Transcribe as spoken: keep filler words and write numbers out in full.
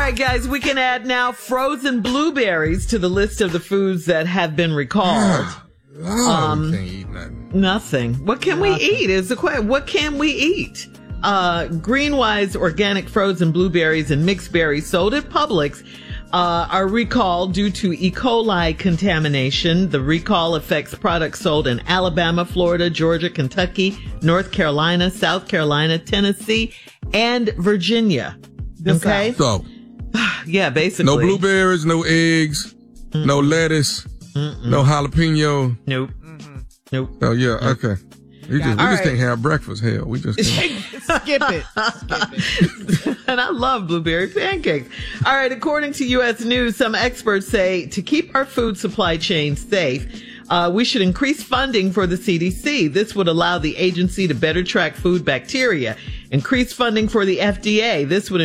right, guys, we can add now frozen blueberries to the list of the foods that have been recalled. Oh, um, we can't eat nothing. Nothing. What can Nothing. we eat is the question. What can we eat? Uh, Greenwise organic frozen blueberries and mixed berries sold at Publix uh, are recalled due to E. coli contamination. The recall affects products sold in Alabama, Florida, Georgia, Kentucky, North Carolina, South Carolina, Tennessee, and Virginia. The Okay? So, Yeah, basically. no blueberries, no eggs, Mm-mm. no lettuce, Mm-mm. no jalapeno. Nope. Mm-hmm. Nope. Oh, yeah, okay. We just, we All just right. can't have breakfast. Hell, we just can't. Skip it. Skip it. And I love blueberry pancakes. All right. According to U S News, some experts say to keep our food supply chain safe, uh, we should increase funding for the C D C. This would allow the agency to better track food bacteria. Increase funding for the F D A. This would